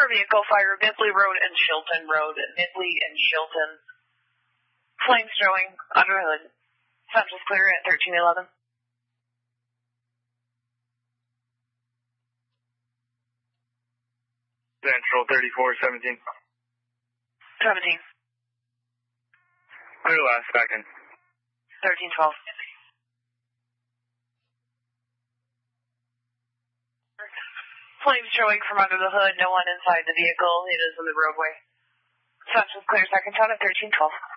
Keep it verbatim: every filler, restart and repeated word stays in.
vehicle fire, Midley Road and Shilton Road. Midley and Shilton. Flames showing under hood. Central's clear at thirteen eleven. Central thirty-four seventeen. seventeen. Clear last second. thirteen twelve. Flames showing from under the hood. No one inside the vehicle. It is in the roadway. Central's clear second ton at thirteen twelve.